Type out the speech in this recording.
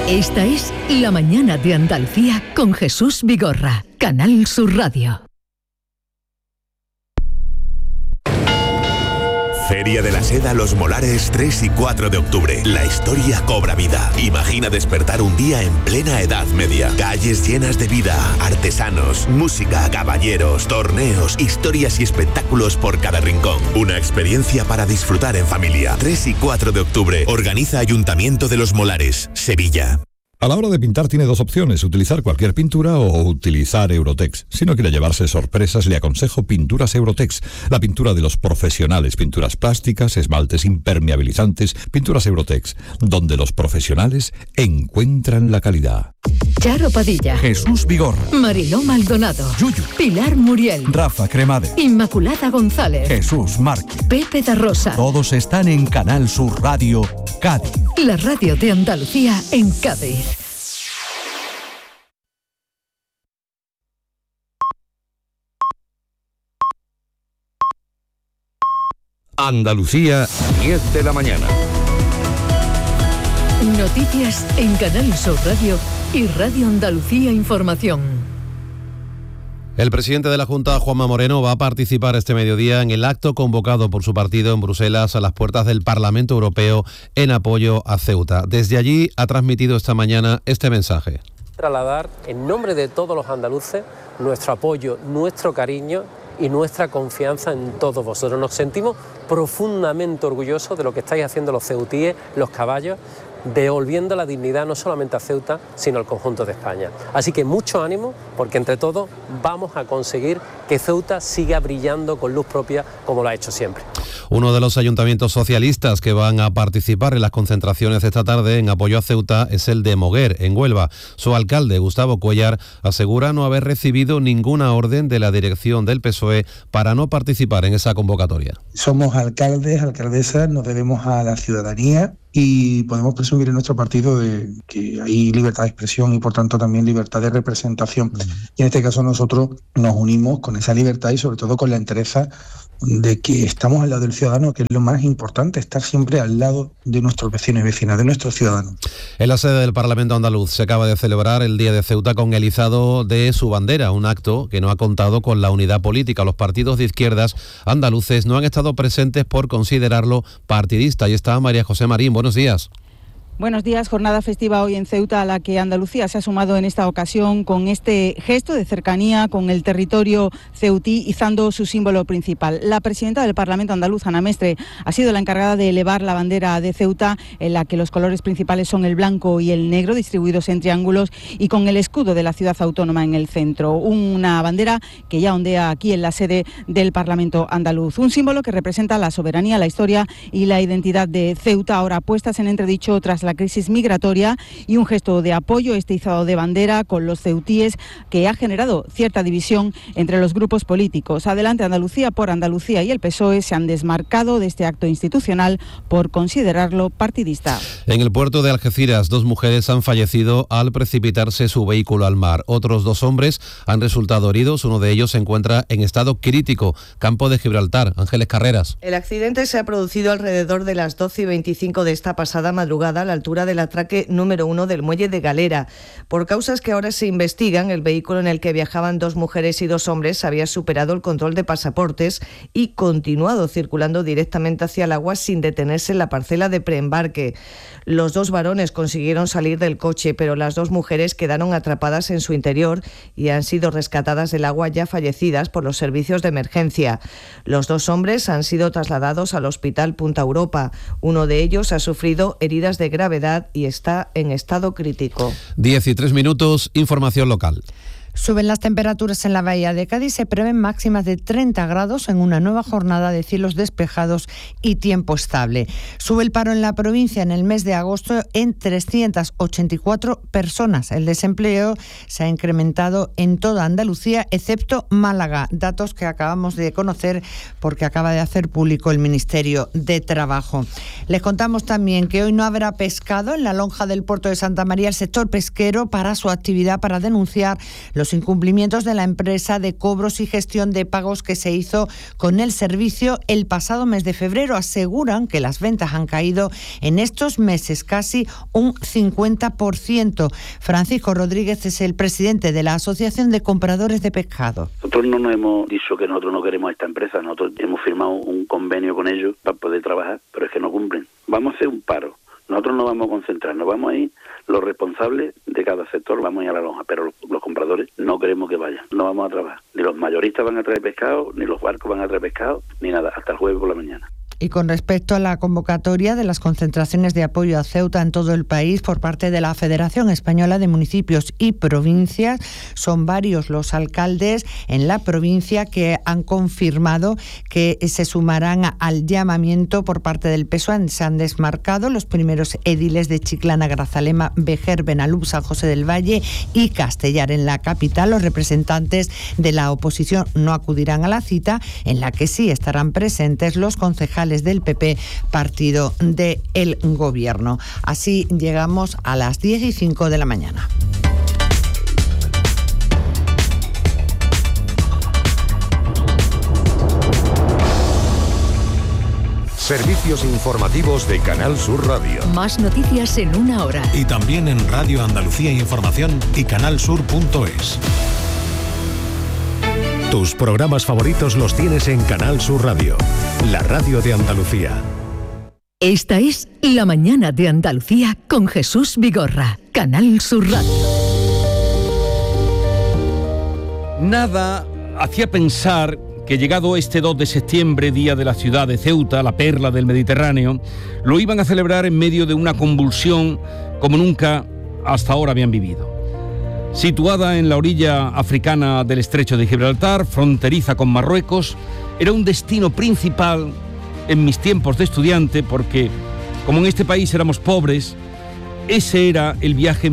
Esta es La Mañana de Andalucía con Jesús Vigorra, Canal Sur Radio. Feria de la Seda Los Molares 3 y 4 de octubre. La historia cobra vida. Imagina despertar un día en plena Edad Media. Calles llenas de vida, artesanos, música, caballeros, torneos, historias y espectáculos por cada rincón. Una experiencia para disfrutar en familia. 3 y 4 de octubre. Organiza Ayuntamiento de Los Molares, Sevilla. A la hora de pintar tiene dos opciones, utilizar cualquier pintura o utilizar Eurotex. Si no quiere llevarse sorpresas, le aconsejo Pinturas Eurotex, la pintura de los profesionales, pinturas plásticas, esmaltes impermeabilizantes, Pinturas Eurotex, donde los profesionales encuentran la calidad. Charo Padilla, Jesús Vigorra, Mariló Maldonado, Yuyu, Pilar Muriel, Rafa Cremade, Inmaculada González, Jesús Márquez, Pepe da Rosa. Todos están en Canal Sur Radio, Cádiz. La radio de Andalucía en Cádiz. Andalucía, 10 de la mañana. Noticias en Canal Sur Radio y Radio Andalucía Información. El presidente de la Junta, Juanma Moreno, va a participar este mediodía en el acto convocado por su partido en Bruselas a las puertas del Parlamento Europeo en apoyo a Ceuta. Desde allí ha transmitido esta mañana este mensaje. Trasladar en nombre de todos los andaluces nuestro apoyo, nuestro cariño y nuestra confianza en todos vosotros. Nos sentimos profundamente orgullosos de lo que estáis haciendo los ceutíes, los caballos, devolviendo la dignidad no solamente a Ceuta, sino al conjunto de España. Así que mucho ánimo, porque entre todos vamos a conseguir que Ceuta siga brillando con luz propia como lo ha hecho siempre. Uno de los ayuntamientos socialistas que van a participar en las concentraciones de esta tarde en apoyo a Ceuta es el de Moguer, en Huelva. Su alcalde, Gustavo Cuellar, asegura no haber recibido ninguna orden de la dirección del PSOE para no participar en esa convocatoria. Somos alcaldes, alcaldesas, nos debemos a la ciudadanía y podemos presumir en nuestro partido de que hay libertad de expresión y por tanto también libertad de representación. Y en este caso nosotros nos unimos con esa libertad y sobre todo con la entereza de que estamos al lado del ciudadano, que es lo más importante, estar siempre al lado de nuestros vecinos y vecinas, de nuestros ciudadanos. En la sede del Parlamento andaluz se acaba de celebrar el Día de Ceuta con el izado de su bandera, un acto que no ha contado con la unidad política. Los partidos de izquierdas andaluces no han estado presentes por considerarlo partidista. Y está María José Marín. Buenos días. Buenos días, jornada festiva hoy en Ceuta a la que Andalucía se ha sumado en esta ocasión con este gesto de cercanía con el territorio ceutí, izando su símbolo principal. La presidenta del Parlamento andaluz, Ana Mestre, ha sido la encargada de elevar la bandera de Ceuta, en la que los colores principales son el blanco y el negro, distribuidos en triángulos, y con el escudo de la ciudad autónoma en el centro. Una bandera que ya ondea aquí en la sede del Parlamento andaluz. Un símbolo que representa la soberanía, la historia y la identidad de Ceuta, ahora puestas en entredicho tras la crisis migratoria, y un gesto de apoyo, este izado de bandera con los ceutíes, que ha generado cierta división entre los grupos políticos. Adelante Andalucía por Andalucía y el PSOE se han desmarcado de este acto institucional por considerarlo partidista. En el puerto de Algeciras, 2 mujeres han fallecido al precipitarse su vehículo al mar. Otros 2 hombres han resultado heridos, uno de ellos se encuentra en estado crítico. Campo de Gibraltar, Ángeles Carreras. El accidente se ha producido alrededor de las 12:25 de esta pasada madrugada a la altura del atraque número 1 del muelle de Galera. Por causas que ahora se investigan, el vehículo en el que viajaban 2 mujeres y 2 hombres había superado el control de pasaportes y continuado circulando directamente hacia el agua sin detenerse en la parcela de preembarque. Los 2 varones consiguieron salir del coche, pero las 2 mujeres quedaron atrapadas en su interior y han sido rescatadas del agua ya fallecidas por los servicios de emergencia. Los 2 hombres han sido trasladados al Hospital Punta Europa. Uno de ellos ha sufrido heridas de gravedad y está en estado crítico. 13 minutos, información local. Suben las temperaturas en la bahía de Cádiz, se prevén máximas de 30 grados en una nueva jornada de cielos despejados y tiempo estable. Sube el paro en la provincia en el mes de agosto en 384 personas. El desempleo se ha incrementado en toda Andalucía, excepto Málaga, datos que acabamos de conocer porque acaba de hacer público el Ministerio de Trabajo. Les contamos también que hoy no habrá pescado en la lonja del puerto de Santa María. El sector pesquero para su actividad para denunciar los los incumplimientos de la empresa de cobros y gestión de pagos que se hizo con el servicio el pasado mes de febrero. Aseguran que las ventas han caído en estos meses casi un 50%. Francisco Rodríguez es el presidente de la Asociación de Compradores de Pescado. Nosotros no nos hemos dicho que nosotros no queremos a esta empresa, nosotros hemos firmado un convenio con ellos para poder trabajar, pero es que no cumplen. Vamos a hacer un paro, nosotros nos vamos a concentrar, nos vamos a ir, los responsables de cada sector vamos a ir a la lonja, pero los compradores no queremos que vayan, no vamos a trabajar. Ni los mayoristas van a traer pescado, ni los barcos van a traer pescado, ni nada, hasta el jueves por la mañana. Y con respecto a la convocatoria de las concentraciones de apoyo a Ceuta en todo el país por parte de la Federación Española de Municipios y Provincias, son varios los alcaldes en la provincia que han confirmado que se sumarán al llamamiento por parte del PSOE. Se han desmarcado los primeros ediles de Chiclana, Grazalema, Vejer, Benalúm, San José del Valle y Castellar. En la capital, los representantes de la oposición no acudirán a la cita, en la que sí estarán presentes los concejales del PP, partido del gobierno. Así llegamos a las 10:05 de la mañana. Servicios informativos de Canal Sur Radio. Más noticias en una hora. Y también en Radio Andalucía Información y canalsur.es. Tus programas favoritos los tienes en Canal Sur Radio, la radio de Andalucía. Esta es La Mañana de Andalucía con Jesús Vigorra, Canal Sur Radio. Nada hacía pensar que llegado este 2 de septiembre, día de la ciudad de Ceuta, la perla del Mediterráneo, lo iban a celebrar en medio de una convulsión como nunca hasta ahora habían vivido. Situada en la orilla africana del estrecho de Gibraltar, fronteriza con Marruecos, era un destino principal en mis tiempos de estudiante porque, como en este país éramos pobres, ese era el viaje